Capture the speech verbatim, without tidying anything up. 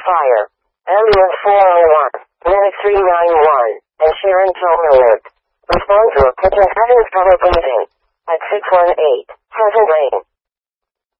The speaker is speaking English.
fire. Ambulance four oh one, Medic three nine one, and Sharon Kilmer. Respond to a pigeon having trouble breathing. At six one eight, Pleasant Lane.